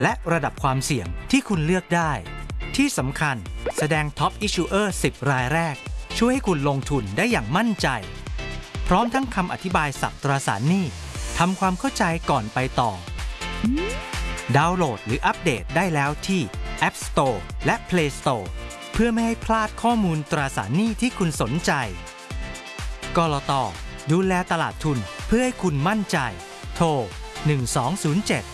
และระดับความเสี่ยงที่คุณเลือกได้ที่สำคัญแสดง Top Issuer 10 รายแรกช่วยให้คุณลงทุนได้อย่างมั่นใจพร้อมทั้งคำอธิบายศัพท์ตราสารหนี้ทำความเข้าใจก่อนไปต่อดาวน์โหลดหรืออัปเดตได้แล้วที่ App Store และ Play Store เพื่อไม่ให้พลาดข้อมูลตราสารหนี้ที่คุณสนใจกลต.ดูแลตลาดทุนเพื่อให้คุณมั่นใจโทร1207